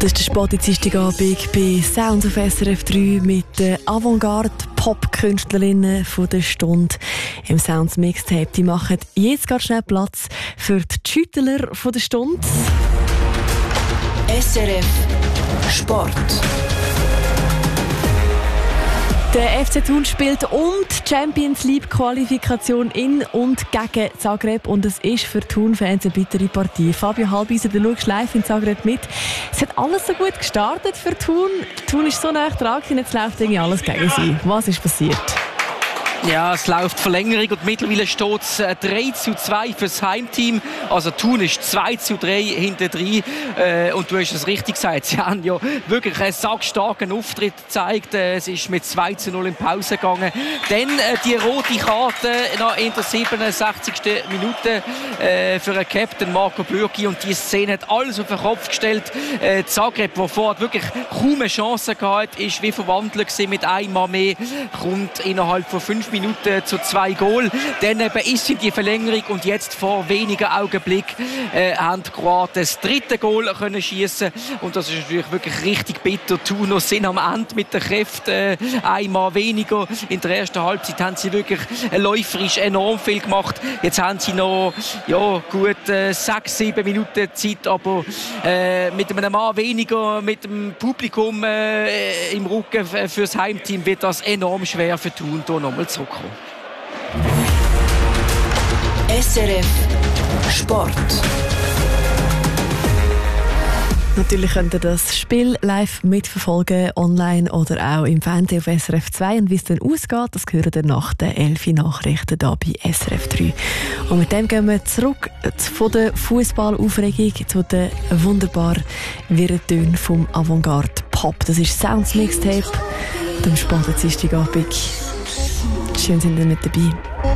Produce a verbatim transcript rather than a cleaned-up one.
Das ist der Sport-Dienstagabend bei Sounds auf S R F drei mit den Avantgarde-Pop-Künstlerinnen der Stunde im Sounds Mixtape. Die machen jetzt ganz schnell Platz für die Schüttler der Stunde. S R F Sport. Der F C Thun spielt um die Champions League Qualifikation in und gegen Zagreb und es ist für Thun-Fans eine bittere Partie. Fabio Halbiser, du schaust live in Zagreb mit. Es hat alles so gut gestartet für Thun. Thun ist so nah dran und jetzt läuft irgendwie alles gegen sie. Was ist passiert? Ja, es läuft Verlängerung und mittlerweile steht es drei zu zwei fürs Heimteam. Also Thun ist zwei zu drei hinter drei. Äh, und du hast es richtig gesagt, sie haben ja wirklich einen sackstarken Auftritt gezeigt. Äh, es ist mit zwei zu null in Pause gegangen. Dann äh, die rote Karte noch in der siebenundsechzigsten Minute äh, für den Captain Marco Bürki. Und die Szene hat alles auf den Kopf gestellt. Äh, Zagreb, der vorher wirklich kaum eine Chance gehabt, ist wie verwandelt gewesen mit einmal mehr, kommt innerhalb von fünf Minuten zu zwei Goal. Dann eben ist in die Verlängerung und jetzt vor wenigen Augenblicken äh, haben die Kroaten das dritte Goal können schießen und das ist natürlich wirklich richtig bitter. Thuner sind am Ende mit den Kräften äh, einmal weniger. In der ersten Halbzeit haben sie wirklich äh, läuferisch enorm viel gemacht. Jetzt haben sie noch ja, gut äh, sechs, sieben Minuten Zeit, aber äh, mit einem Mann weniger, mit dem Publikum äh, im Rücken fürs Heimteam wird das enorm schwer für Thun, hier nochmal zurückkommen. S R F Sport. Natürlich könnt ihr das Spiel live mitverfolgen, online oder auch im Fernsehen auf S R F zwei. Und wie es dann ausgeht, das hören wir nach den elf Nachrichten hier bei S R F drei. Und mit dem gehen wir zurück von der Fußballaufregung zu den wunderbaren wirren Tönen vom Avantgarde Pop. Das ist Sounds Mixtape, dem Sport Dienstagabend. Schön sind ihr mit dabei.